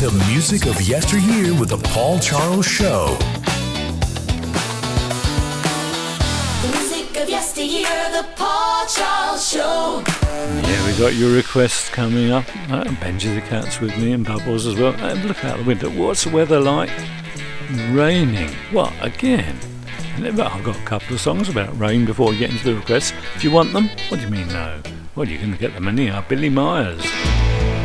The music of yesteryear with the Paul Charles Show. The music of yesteryear, the Paul Charles Show. Yeah, we got your requests coming up. Benji the Cat's with me and Bubbles as well. Look out the window. What's the weather like? Raining. What, again? I've got a couple of songs about rain before we get into the requests. If you want them, what do you mean no? Well, you can get them anyhow. Billy Myers.